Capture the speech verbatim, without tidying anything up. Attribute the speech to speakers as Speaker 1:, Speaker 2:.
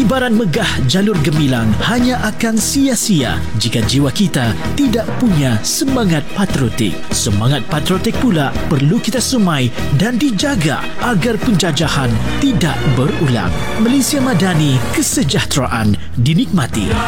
Speaker 1: Ibarat megah jalur gemilang hanya akan sia-sia jika jiwa kita tidak punya semangat patriotik. Semangat patriotik pula perlu kita semai dan dijaga agar penjajahan tidak berulang. Malaysia Madani, kesejahteraan dinikmati.